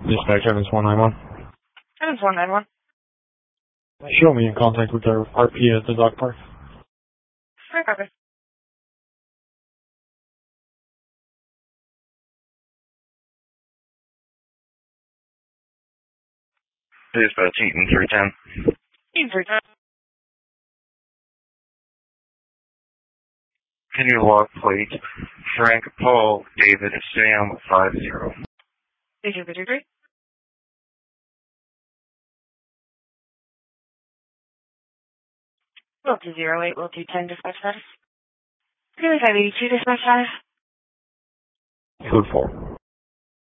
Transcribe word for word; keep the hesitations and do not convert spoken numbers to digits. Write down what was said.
Dispatch Evans one nine one. Evans one nine one. Show me in contact with our R P at the dog park. Right, copy. Dispatch Eaton three ten. Eaton three ten. Can you log plate Frank Paul David Sam five zero? Three two three three. Will two zero eight, will two ten dispatch status. three five eighty two dispatch status. Food four.